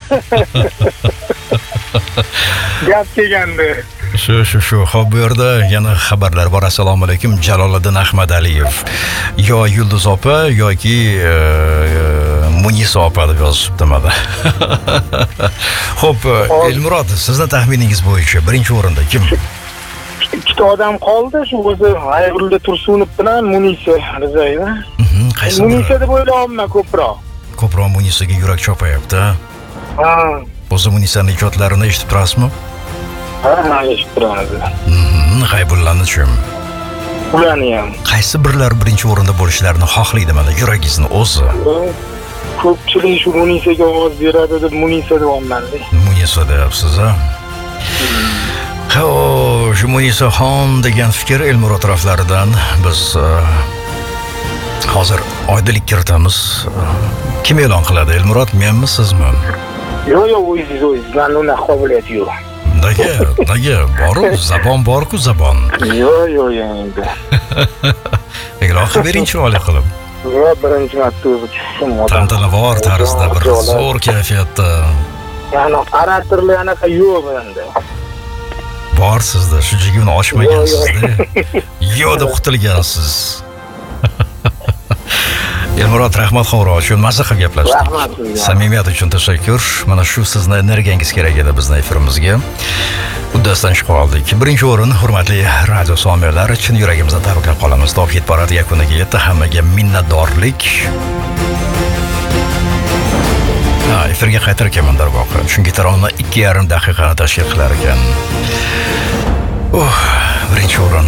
Gap kelgandi. Shu. Xo'p, bu yerda yana xabarlar bor. Assalomu alaykum. Jaloliddin Ahmadaliyev. Yo Yulduz opa yoki Munisa opa deb yozibdi mana. Xo'p, Elmurod, sizni taxminingiz bo'yicha birinchi o'rinda kim? Ikkita odam qoldi, shu o'zi G'ayrulla Tursunov bilan Munisa Rizayeva. Qaysi? Munisa deb o'ylayapman ko'proq. Ko'proq Munisaga yurak chopayapti. Ha. O'zi Munisaning ijodlarini eshitib turasizmi? Ha, eshitib turadi. G'aybullani-chi? Ularni ham. Qaysi birlar birinchi o'rinda bo'lishlarini xohlaydi mana yuragingizni o'zi? Ko'pchilik shu Munisaga ovoz beradi deb Munisa deyapman. Munisa deyapsiz, ha? Shu Munisaxon degan fikr Elmurod taraflaridan biz hozir oydinlik kiritamiz. Kim e'lon qiladi? Elmurod, menmi, sizmi? Yo'q, o'zingiz, men uni qobiliyati yo'q. Nega? Bor-ku, zabon bor-ku, zabon. Yo'q, endi. E'lon qilib bering chiroyli qilib. Yo'q, birinchi marta o'zi tushdim. Tantanavor tarzda bir zo'r kayfiyatda. Yana xarakterli anaqa yo'q bunda. Bor sizda, shu jiguni ochmagansiz-da. Yo'q deb qutulgansiz. Elmurod, rahmat qo'ng'iroq uchun, mazza qilib gaplashdik. Rahmat sizga. Samimiyat uchun tashakkur. Mana shu sizni energiyangiz kerak edi bizni efirimizga. Uddasidan chiqib oldik. Birinchi o'rin, hurmatli radio so'miylar, chin yuragimizdan tabriklab qolamiz. Top hit paradi yakuniga yetdi. Hammaga minnatdorlik. Efirga qaytarkanman darvoqe. Chunki tarona 2,5 daqiqani tashkil qilar ekan. Birinchi o'rin.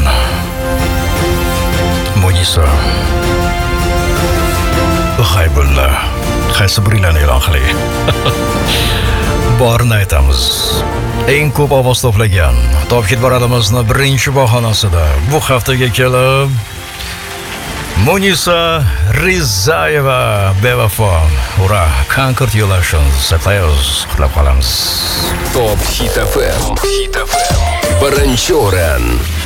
Munisa. G'aybulla. Qaysi biringlarni e'lon qiling? Borini aytamiz. Eng ko'p ovoz to'plagan Top hit paradimizni birinchi bahonasida bu haftaga kelib Munisa Rizayeva bevafo. Ura, Concord Yo'lashingiz saqlaymiz, qutlab qolamiz. Top Hit FM. Birinchi o'rin.